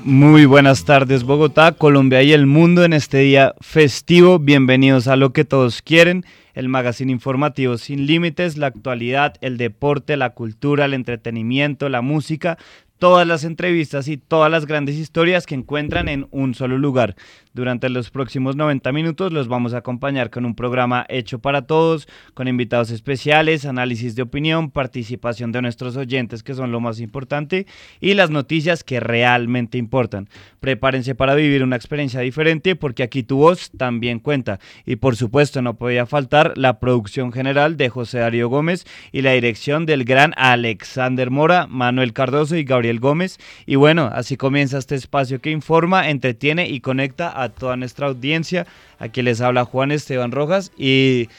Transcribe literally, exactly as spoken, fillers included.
Muy buenas tardes Bogotá, Colombia y el mundo en este día festivo. Bienvenidos a Lo que todos quieren, el magazine informativo sin límites, la actualidad, el deporte, la cultura, el entretenimiento, la música, todas las entrevistas y todas las grandes historias que encuentran en un solo lugar. Durante los próximos noventa minutos los vamos a acompañar con un programa hecho para todos, con invitados especiales, análisis de opinión, participación de nuestros oyentes, que son lo más importante, y las noticias que realmente importan. Prepárense para vivir una experiencia diferente, porque aquí tu voz también cuenta. Y por supuesto no podía faltar la producción general de José Darío Gómez y la dirección del gran Alexander Mora, Manuel Cardoso y Gabriel Gómez. Y bueno, así comienza este espacio que informa, entretiene y conecta a toda nuestra audiencia. Aquí les habla Juan Esteban Rojas y